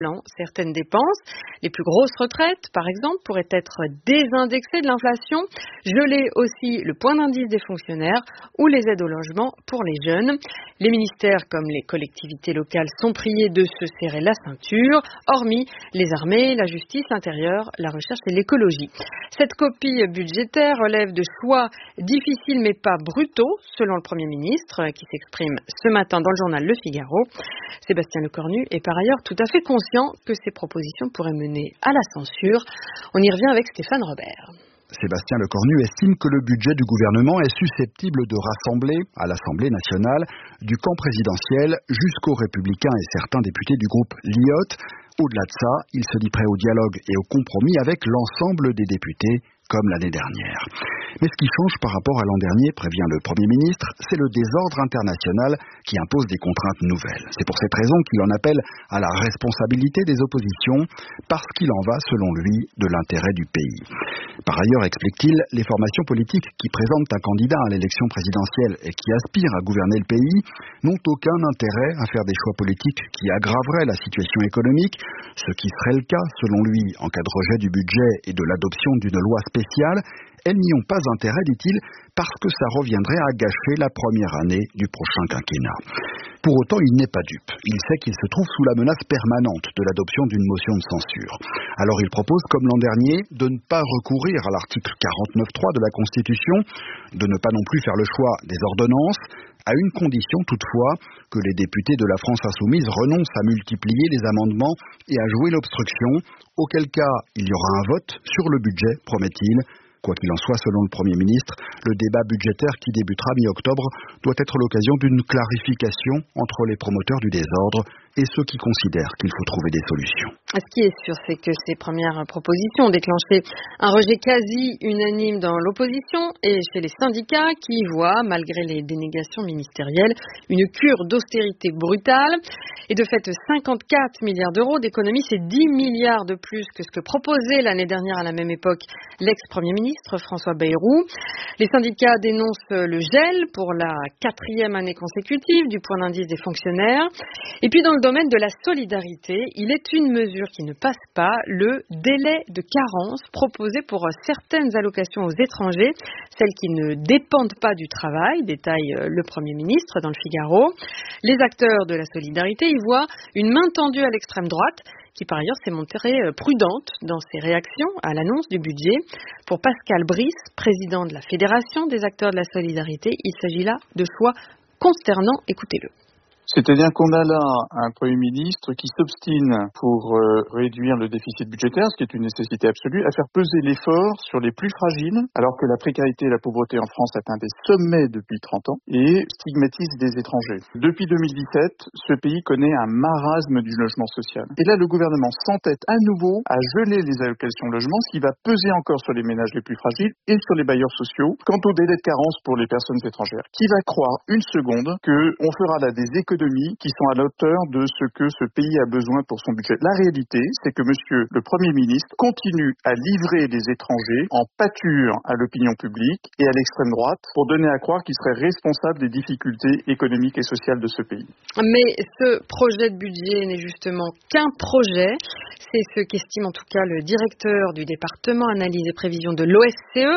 Certaines dépenses, les plus grosses retraites par exemple, pourraient être désindexées de l'inflation, geler aussi le point d'indice des fonctionnaires ou les aides au logement pour les jeunes. Les ministères comme les collectivités locales sont priés de se serrer la ceinture, hormis les armées, la justice, l'intérieur, la recherche et l'écologie. Cette copie budgétaire relève de choix difficiles mais pas brutaux, selon le Premier ministre, qui s'exprime ce matin dans le journal Le Figaro. Sébastien Lecornu est par ailleurs tout à fait conscient que ces propositions pourraient mener à la censure. On y revient avec Stéphane Robert. Sébastien Lecornu estime que le budget du gouvernement est susceptible de rassembler, à l'Assemblée nationale, du camp présidentiel jusqu'aux Républicains et certains députés du groupe LIOT. Au-delà de ça, il se dit prêt au dialogue et au compromis avec l'ensemble des députés, comme l'année dernière. Mais ce qui change par rapport à l'an dernier, prévient le Premier ministre, c'est le désordre international qui impose des contraintes nouvelles. C'est pour cette raison qu'il en appelle à la responsabilité des oppositions, parce qu'il en va, selon lui, de l'intérêt du pays. Par ailleurs, explique-t-il, les formations politiques qui présentent un candidat à l'élection présidentielle et qui aspirent à gouverner le pays n'ont aucun intérêt à faire des choix politiques qui aggraveraient la situation économique, ce qui serait le cas, selon lui, en cas de rejet du budget et de l'adoption d'une loi spéciale. Elles n'y ont pas intérêt, dit-il, parce que ça reviendrait à gâcher la première année du prochain quinquennat. Pour autant, il n'est pas dupe. Il sait qu'il se trouve sous la menace permanente de l'adoption d'une motion de censure. Alors il propose, comme l'an dernier, de ne pas recourir à l'article 49.3 de la Constitution, de ne pas non plus faire le choix des ordonnances, à une condition toutefois que les députés de la France insoumise renoncent à multiplier les amendements et à jouer l'obstruction, auquel cas il y aura un vote sur le budget, promet-il. Quoi qu'il en soit, selon le Premier ministre, le débat budgétaire qui débutera mi-octobre doit être l'occasion d'une clarification entre les promoteurs du désordre et ceux qui considèrent qu'il faut trouver des solutions. Ce qui est sûr, c'est que ces premières propositions ont déclenché un rejet quasi unanime dans l'opposition et chez les syndicats qui voient, malgré les dénégations ministérielles, une cure d'austérité brutale. Et de fait, 54 milliards d'euros d'économie, c'est 10 milliards de plus que ce que proposait l'année dernière à la même époque l'ex-premier ministre François Bayrou. Les syndicats dénoncent le gel pour la 4e année consécutive du point d'indice des fonctionnaires. Et puis dans le domaine de la solidarité, il est une mesure qui ne passe pas, le délai de carence proposé pour certaines allocations aux étrangers, celles qui ne dépendent pas du travail, détaille le Premier ministre dans le Figaro. Les acteurs de la solidarité y voient une main tendue à l'extrême droite, qui par ailleurs s'est montrée prudente dans ses réactions à l'annonce du budget. Pour Pascal Brice, président de la Fédération des acteurs de la solidarité, il s'agit là de choix consternants. Écoutez-le. C'est-à-dire qu'on a là un Premier ministre qui s'obstine pour réduire le déficit budgétaire, ce qui est une nécessité absolue, à faire peser l'effort sur les plus fragiles, alors que la précarité et la pauvreté en France atteint des sommets depuis 30 ans et stigmatise des étrangers. Depuis 2017, ce pays connaît un marasme du logement social. Et là, le gouvernement s'entête à nouveau à geler les allocations logement, ce qui va peser encore sur les ménages les plus fragiles et sur les bailleurs sociaux. Quant au délai de carence pour les personnes étrangères, qui va croire une seconde qu'on fera là des économies qui sont à la hauteur de ce que ce pays a besoin pour son budget. La réalité, c'est que monsieur le Premier ministre continue à livrer les étrangers en pâture à l'opinion publique et à l'extrême droite pour donner à croire qu'il serait responsable des difficultés économiques et sociales de ce pays. Mais ce projet de budget n'est justement qu'un projet. C'est ce qu'estime en tout cas le directeur du département analyse et prévision de l'OFCE,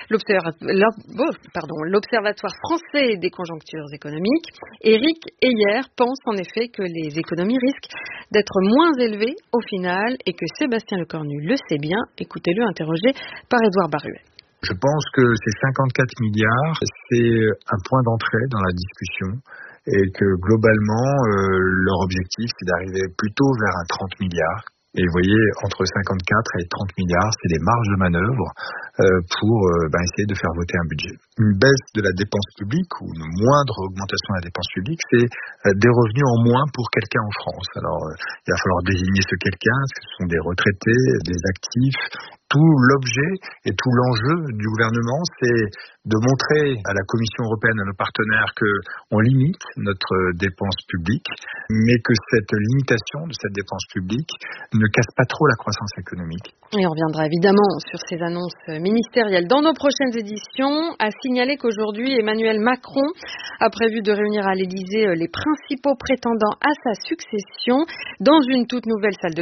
l'Observatoire français des conjonctures économiques. Éric Heyer pense en effet que les économies risquent d'être moins élevées au final et que Sébastien Lecornu le sait bien. Écoutez-le, interrogé par Édouard Baruet. Je pense que ces 54 milliards, c'est un point d'entrée dans la discussion et que globalement, leur objectif, c'est d'arriver plutôt vers un 30 milliards. Et vous voyez, entre 54 et 30 milliards, c'est des marges de manœuvre pour essayer de faire voter un budget. Une baisse de la dépense publique ou une moindre augmentation de la dépense publique, c'est des revenus en moins pour quelqu'un en France. Alors, il va falloir désigner ce quelqu'un, ce sont des retraités, des actifs. Tout l'objet et tout l'enjeu du gouvernement, c'est de montrer à la Commission européenne, à nos partenaires, qu'on limite notre dépense publique, mais que cette limitation de cette dépense publique ne casse pas trop la croissance économique. Et on reviendra évidemment sur ces annonces ministérielles dans nos prochaines éditions. À signaler qu'aujourd'hui, Emmanuel Macron a prévu de réunir à l'Élysée les principaux prétendants à sa succession dans une toute nouvelle salle de